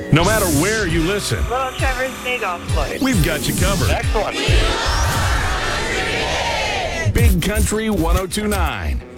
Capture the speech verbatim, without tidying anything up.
No matter where you listen, Little Trevor's Day Golf Club. we've got you covered. Excellent. Big Country one oh two point nine.